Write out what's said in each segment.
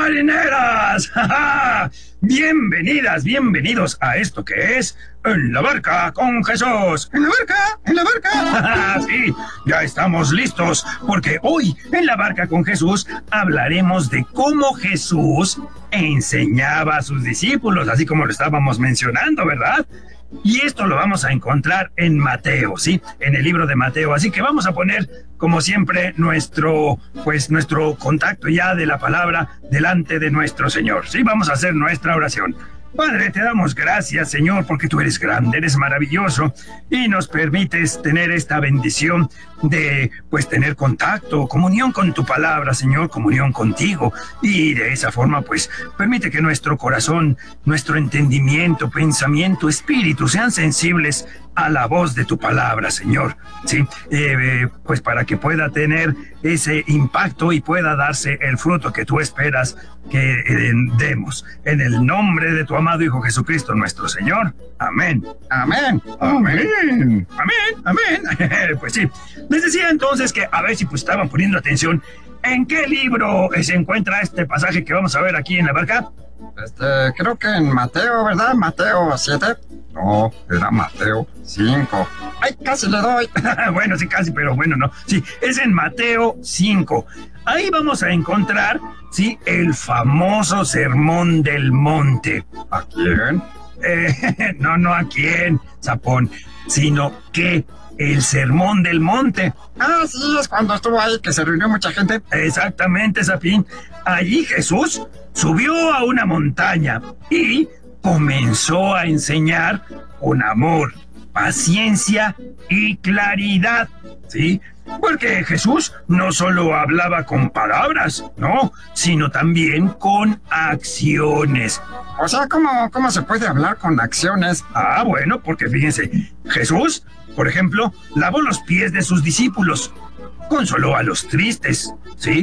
marineras! ¡Ja, ja! Bienvenidas, bienvenidos a esto que es En la Barca con Jesús. ¿En la barca? ¿En la barca? Sí, ya estamos listos, porque hoy en La Barca con Jesús hablaremos de cómo Jesús enseñaba a sus discípulos, así como lo estábamos mencionando, ¿verdad? Y esto lo vamos a encontrar en Mateo, ¿sí? En el libro de Mateo. Así que vamos a poner, como siempre, nuestro contacto ya de la palabra delante de nuestro Señor, ¿sí? Vamos a hacer nuestra oración. Padre, te damos gracias, Señor, porque tú eres grande, eres maravilloso y nos permites tener esta bendición de, tener contacto, comunión con tu palabra, Señor, comunión contigo. Y de esa forma, permite que nuestro corazón, nuestro entendimiento, pensamiento, espíritu sean sensibles a la voz de tu palabra, Señor, ¿sí? Para que pueda tener ese impacto y pueda darse el fruto que tú esperas que demos. En el nombre de tu amado Hijo Jesucristo, nuestro Señor. Amén. Amén. Amén. Amén. Amén. Pues sí. Les decía entonces que, a ver si estaban poniendo atención, ¿en qué libro se encuentra este pasaje que vamos a ver aquí en la barca? Creo que en Mateo, ¿verdad? Mateo 7. No, era Mateo 5. ¡Ay, casi le doy! Bueno, sí, casi, pero bueno, no. Sí, es en Mateo 5. Ahí vamos a encontrar, sí, el famoso Sermón del Monte. ¿A quién? No a quién, Zapón, sino que el Sermón del Monte. Ah, sí, es cuando estuvo ahí que se reunió mucha gente. Exactamente, Zapín. Allí Jesús subió a una montaña y comenzó a enseñar con amor, paciencia y claridad, ¿sí? Porque Jesús no solo hablaba con palabras, no, sino también con acciones. O sea, ¿cómo se puede hablar con acciones? Ah, bueno, porque fíjense, Jesús, por ejemplo, lavó los pies de sus discípulos, consoló a los tristes, ¿sí?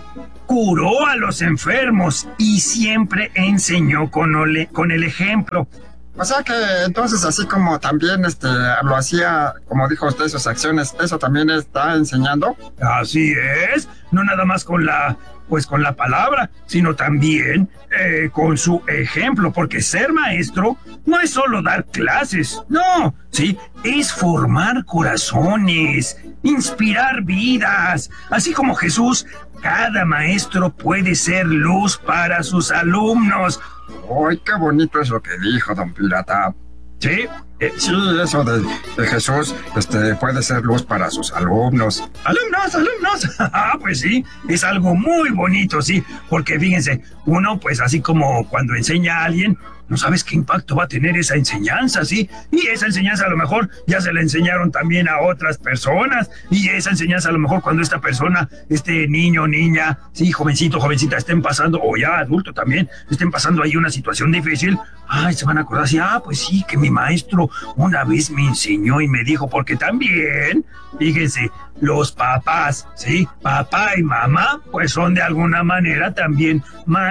Curó a los enfermos y siempre enseñó con el ejemplo. O sea que entonces, así como también lo hacía, como dijo usted, sus acciones, ¿eso también está enseñando? Así es, no nada más con la palabra, sino también con su ejemplo, porque ser maestro no es solo dar clases, no, sí, es formar corazones, inspirar vidas, así como Jesús. Cada maestro puede ser luz para sus alumnos. ¡Ay, qué bonito es lo que dijo, don Pirata! ¿Sí? Sí, eso de Jesús puede ser luz para sus alumnos. ¡Alumnos! Pues sí, es algo muy bonito, sí, porque fíjense, uno, así como cuando enseña a alguien, no sabes qué impacto va a tener esa enseñanza, ¿sí? Y esa enseñanza a lo mejor ya se la enseñaron también a otras personas, y esa enseñanza a lo mejor cuando esta persona, niño, niña, sí, jovencito, jovencita, estén pasando, o ya adulto también, estén pasando ahí una situación difícil, se van a acordar así, pues sí, que mi maestro una vez me enseñó y me dijo, porque también, fíjense, los papás, ¿sí? Papá y mamá, son de alguna manera también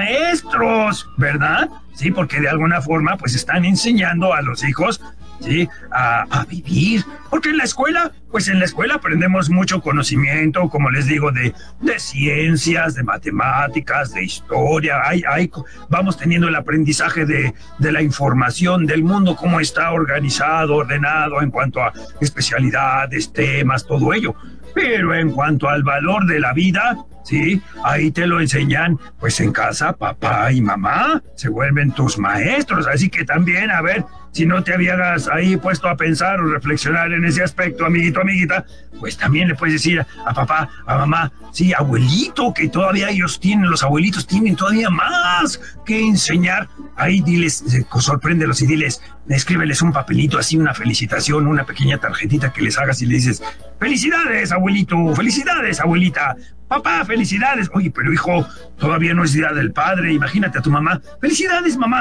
maestros, ¿verdad? Sí, porque de alguna forma, están enseñando a los hijos, ¿sí? A vivir. Porque en la escuela aprendemos mucho conocimiento, como les digo, de ciencias, de matemáticas, de historia. Vamos teniendo el aprendizaje de la información del mundo, cómo está organizado, ordenado en cuanto a especialidades, temas, todo ello. Pero en cuanto al valor de la vida, sí, ahí te lo enseñan, en casa, papá y mamá se vuelven tus maestros. Así que también, a ver, si no te habías ahí puesto a pensar o reflexionar en ese aspecto, amiguito, amiguita, también le puedes decir a papá, a mamá, sí, abuelito, que todavía los abuelitos tienen todavía más que enseñar. Ahí diles, sorpréndelos y diles, escríbeles un papelito, así una felicitación, una pequeña tarjetita que les hagas y le dices, felicidades, abuelito, felicidades, abuelita, papá, felicidades. Oye, pero hijo, todavía no es Día del Padre, imagínate a tu mamá, felicidades, mamá.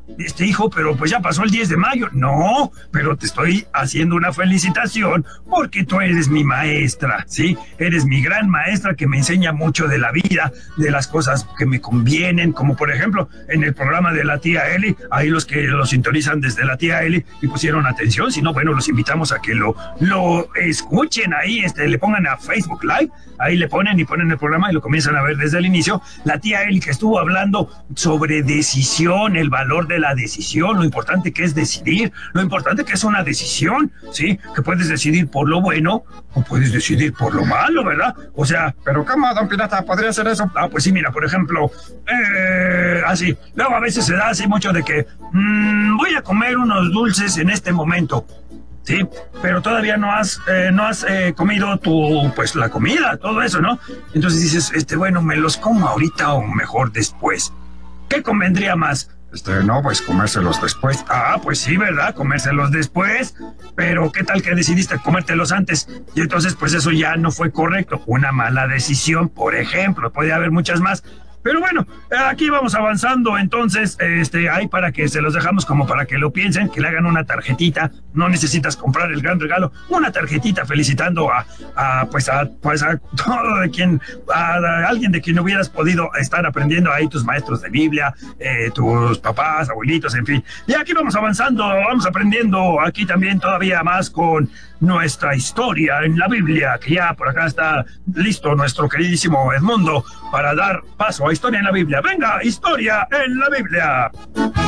hijo, pero pues ya pasó el 10 de mayo. No, pero te estoy haciendo una felicitación porque tú eres mi maestra, ¿sí? Eres mi gran maestra que me enseña mucho de la vida, de las cosas que me convienen, como por ejemplo en el programa de la tía Eli, ahí los que lo sintonizan desde la tía Eli y pusieron atención, si no, bueno, los invitamos a que lo escuchen ahí, le pongan a Facebook Live, ahí le ponen y ponen el programa y lo comienzan a ver desde el inicio. La tía Eli que estuvo hablando sobre decisión, el valor de la decisión, lo importante que es decidir, lo importante que es una decisión, ¿sí? Que puedes decidir por lo bueno o puedes decidir por lo malo, ¿verdad? O sea, ¿pero cómo, don Pirata, podría ser eso? Pues sí, mira, por ejemplo, así, luego a veces se da así mucho de que voy a comer unos dulces en este momento, sí, pero todavía no has comido la comida, todo eso, ¿no? Entonces dices, bueno, ¿me los como ahorita o mejor después? ¿Qué convendría más? No, pues comérselos después. Pues sí, ¿verdad? Comérselos después, pero ¿qué tal que decidiste comértelos antes? Y entonces, pues eso ya no fue correcto, una mala decisión, por ejemplo, puede haber muchas más. Pero bueno, aquí vamos avanzando, entonces, ahí para que se los dejamos como para que lo piensen, que le hagan una tarjetita, no necesitas comprar el gran regalo, una tarjetita felicitando a todo de quien, a alguien de quien hubieras podido estar aprendiendo ahí, tus maestros de Biblia, tus papás, abuelitos, en fin. Y aquí vamos avanzando, vamos aprendiendo aquí también todavía más con nuestra historia en la Biblia, que ya por acá está listo nuestro queridísimo Edmundo para dar paso a Historia en la Biblia. Venga, Historia en la Biblia.